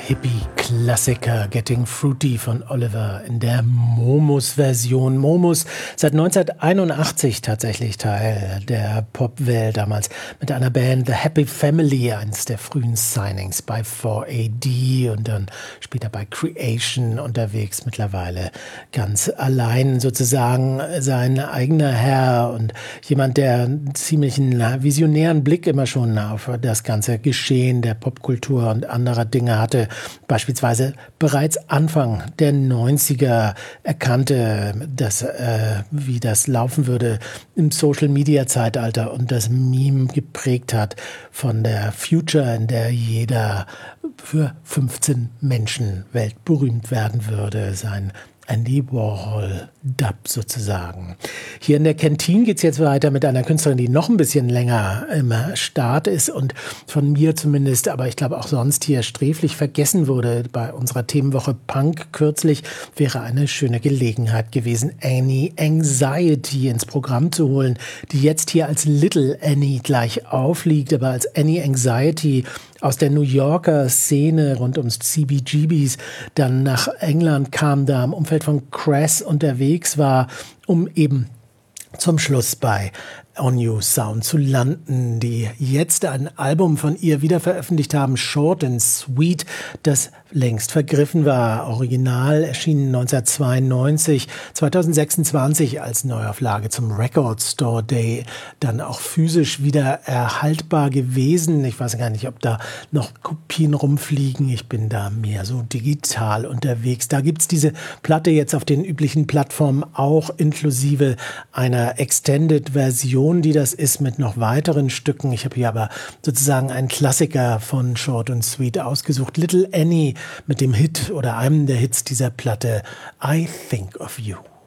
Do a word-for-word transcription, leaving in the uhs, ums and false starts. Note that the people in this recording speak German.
Hippie-Klassiker Getting Fruity von Oliver in der Momus-Version. Momus seit neunzehnhunderteinundachtzig tatsächlich Teil der Popwelt, damals mit einer Band The Happy Family, eines der frühen Signings bei four A D und dann später bei Creation unterwegs, mittlerweile ganz allein sozusagen sein eigener Herr und jemand, der einen ziemlichen visionären Blick immer schon auf das ganze Geschehen der Popkultur und anderer Dinge hatte. Beispielsweise bereits Anfang der neunziger erkannte, dass, äh, wie das laufen würde im Social-Media-Zeitalter und das Meme geprägt hat von der Future, in der jeder für fünfzehn Menschen weltberühmt werden würde. Sein Andy Warhol-Dub sozusagen. Hier in der Kantine geht es jetzt weiter mit einer Künstlerin, die noch ein bisschen länger im Start ist und von mir zumindest, aber ich glaube auch sonst hier sträflich vergessen wurde bei unserer Themenwoche Punk kürzlich, wäre eine schöne Gelegenheit gewesen, Annie Anxiety ins Programm zu holen, die jetzt hier als Little Annie gleich aufliegt, aber als Annie Anxiety aus der New Yorker Szene rund ums C B G Bs dann nach England kam, da im Umfeld von Crass unterwegs war, um eben zum Schluss bei On You Sound zu landen, die jetzt ein Album von ihr wieder veröffentlicht haben, Short and Sweet, das längst vergriffen war. Original erschienen neunzehnhundertzweiundneunzig, zweitausendsechsundzwanzig als Neuauflage zum Record Store Day, dann auch physisch wieder erhaltbar gewesen. Ich weiß gar nicht, ob da noch Kopien rumfliegen. Ich bin da mehr so digital unterwegs. Da gibt's diese Platte jetzt auf den üblichen Plattformen auch inklusive einer Extended-Version, die das ist, mit noch weiteren Stücken. Ich habe hier aber sozusagen einen Klassiker von Short and Sweet ausgesucht. Little Annie mit dem Hit oder einem der Hits dieser Platte, I Think of You.